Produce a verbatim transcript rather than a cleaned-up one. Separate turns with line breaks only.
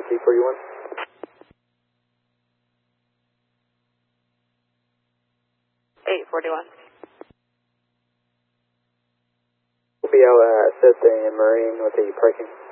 eight forty-one.
eight forty-one.
We'll be out at Seth and Marine with the parking.